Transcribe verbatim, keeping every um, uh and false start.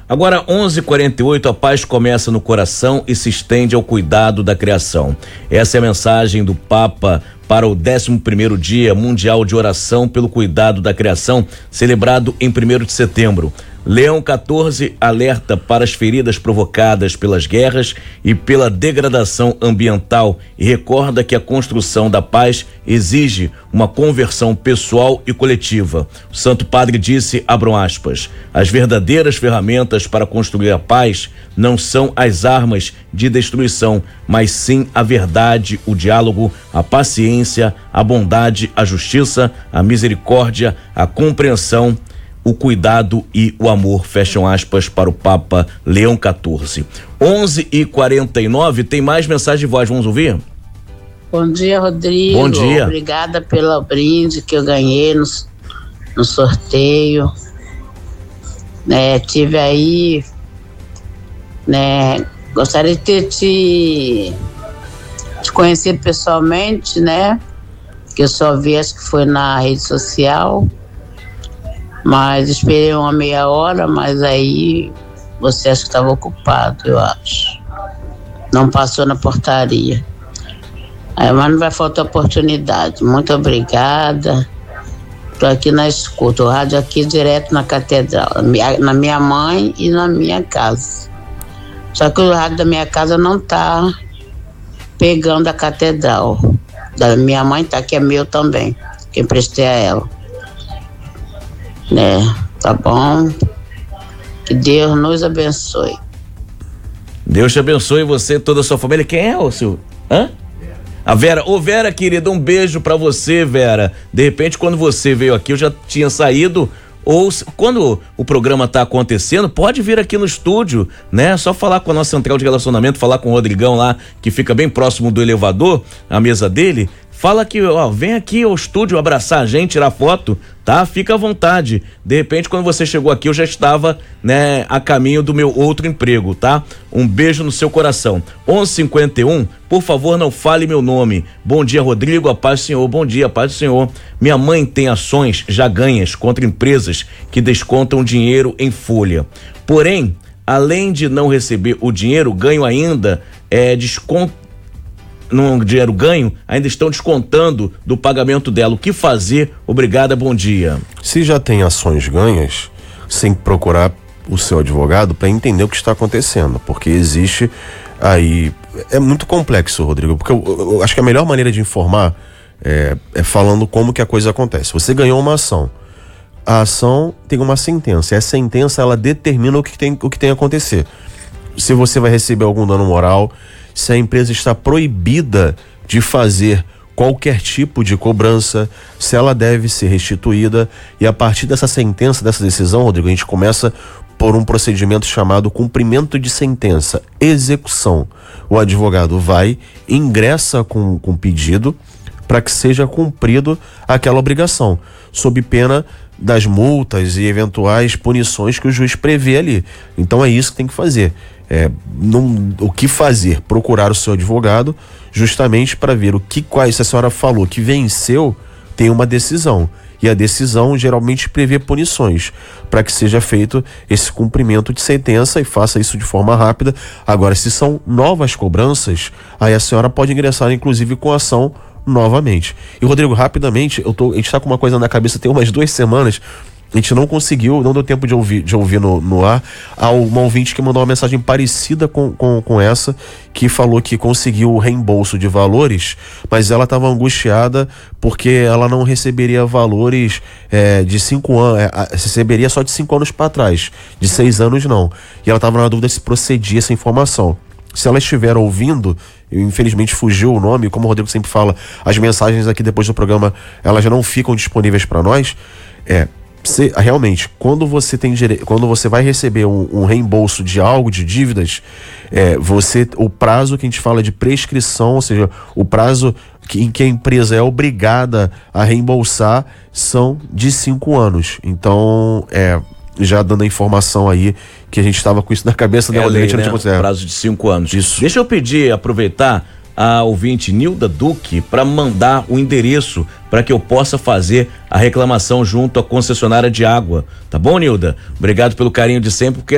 Agora, onze e quarenta e oito, a paz começa no coração e se estende ao cuidado da criação. Essa é a mensagem do Papa para o décimo primeiro Dia Mundial de Oração pelo Cuidado da Criação, celebrado em primeiro de setembro. Leão quatorze alerta para as feridas provocadas pelas guerras e pela degradação ambiental e recorda que a construção da paz exige uma conversão pessoal e coletiva. O Santo Padre disse, abram aspas, as verdadeiras ferramentas para construir a paz não são as armas de destruição, mas sim a verdade, o diálogo, a paciência, a bondade, a justiça, a misericórdia, a compreensão, o cuidado e o amor, fecham aspas para o Papa Leão quatorze. onze e quarenta e nove, tem mais mensagem de voz, vamos ouvir? Bom dia, Rodrigo. Bom dia. Obrigada pelo brinde que eu ganhei no, no sorteio. Né, tive aí, né, gostaria de ter te, te conhecido pessoalmente, né, que eu só vi, acho que foi na rede social. Mas esperei uma meia hora, mas aí você acha que estava ocupado, eu acho. Não passou na portaria. Aí, mas não vai faltar oportunidade. Muito obrigada. Estou aqui na escuta. O rádio aqui direto na catedral, na minha, na minha mãe e na minha casa. Só que o rádio da minha casa não está pegando a catedral. Da minha mãe tá, que é meu também, que emprestei a ela. Né, tá bom? Que Deus nos abençoe. Deus te abençoe, você e toda a sua família. Quem é o seu? Hã? A Vera. Ô Vera, querida, um beijo pra você, Vera. De repente, quando você veio aqui, eu já tinha saído. Ou quando o programa tá acontecendo, pode vir aqui no estúdio, né? Só falar com a nossa central de relacionamento, falar com o Rodrigão lá, que fica bem próximo do elevador, a mesa dele. Fala que, ó, vem aqui ao estúdio abraçar a gente, tirar foto, tá? Fica à vontade. De repente, quando você chegou aqui, eu já estava, né, a caminho do meu outro emprego, tá? Um beijo no seu coração. onze e cinquenta e um, por favor, não fale meu nome. Bom dia, Rodrigo, a paz do Senhor. Bom dia, a paz do Senhor. Minha mãe tem ações já ganhas contra empresas que descontam dinheiro em folha. Porém, além de não receber o dinheiro, ganho ainda é desconto. No dinheiro ganho, ainda estão descontando do pagamento dela. O que fazer? Obrigada, bom dia. Se já tem ações ganhas, sem procurar o seu advogado para entender o que está acontecendo, porque existe aí, é muito complexo, Rodrigo, porque eu, eu, eu acho que a melhor maneira de informar é, é falando como que a coisa acontece. Você ganhou uma ação, a ação tem uma sentença, e a sentença ela determina o que tem, o que tem a acontecer. Se você vai receber algum dano moral, se a empresa está proibida de fazer qualquer tipo de cobrança, se ela deve ser restituída, e a partir dessa sentença, dessa decisão, Rodrigo, a gente começa por um procedimento chamado cumprimento de sentença, execução. O advogado vai, ingressa com, com pedido para que seja cumprido aquela obrigação, sob pena das multas e eventuais punições que o juiz prevê ali. Então é isso que tem que fazer. É, não, o que fazer? Procurar o seu advogado justamente para ver o que, quais, se a senhora falou que venceu, tem uma decisão. E a decisão geralmente prevê punições para que seja feito esse cumprimento de sentença e faça isso de forma rápida. Agora, se são novas cobranças, aí a senhora pode ingressar inclusive com ação novamente. E Rodrigo, rapidamente, eu tô, a gente está com uma coisa na cabeça tem umas duas semanas. A gente não conseguiu, não deu tempo de ouvir, de ouvir no, no ar, há uma ouvinte que mandou uma mensagem parecida com, com, com essa, que falou que conseguiu o reembolso de valores, mas ela estava angustiada porque ela não receberia valores é, de cinco anos, é, receberia só de cinco anos para trás, de seis anos não. E ela estava na dúvida se procedia essa informação. Se ela estiver ouvindo, infelizmente fugiu o nome, como o Rodrigo sempre fala, as mensagens aqui depois do programa, elas já não ficam disponíveis para nós, é... Você, realmente, quando você tem dire... quando você vai receber um, um reembolso de algo, de dívidas, é, você, o prazo que a gente fala de prescrição, ou seja, o prazo que, em que a empresa é obrigada a reembolsar, são de cinco anos. Então, é, já dando a informação aí que a gente estava com isso na cabeça, é né, lei, né? Prazo de cinco anos. Isso. Deixa eu pedir, aproveitar a ouvinte Nilda Duque para mandar o endereço para que eu possa fazer a reclamação junto à concessionária de água. Tá bom, Nilda? Obrigado pelo carinho de sempre, porque